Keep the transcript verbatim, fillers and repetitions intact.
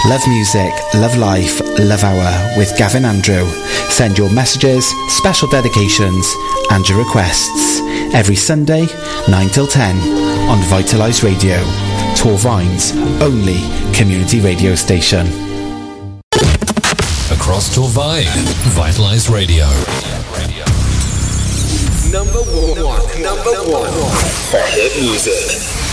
Love music, love life, love hour with Gavin Andrew. Send your messages, special dedications and your requests every Sunday, nine till ten on Vitalise Radio, Torvine's only community radio station. Across Torvine, Vitalise Radio. Number one, number one for hit music.